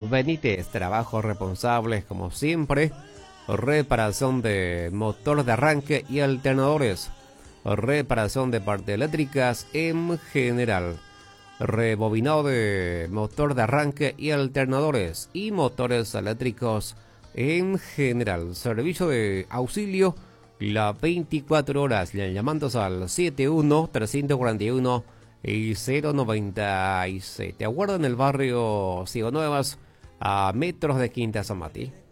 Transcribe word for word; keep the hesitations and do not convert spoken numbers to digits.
Benítez, trabajos responsables como siempre, reparación de motor de arranque y alternadores, reparación de partes eléctricas en general, rebobinado de motor de arranque y alternadores y motores eléctricos en general, servicio de auxilio las veinticuatro horas, llamándose al setenta y uno, trescientos cuarenta y uno y cero noventa y seis. Te aguardo en el barrio Ciego Nuevas, a metros de Quinta San Mati.